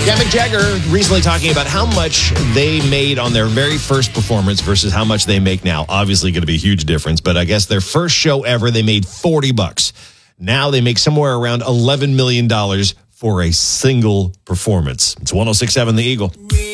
Yeah, Mick Jagger recently talking about how much they made on their very first performance versus how much they make now. Obviously going to be a huge difference, but I guess their first show ever, they made $40. Now they make somewhere around $11 million for a single performance. It's 106.7 The Eagle.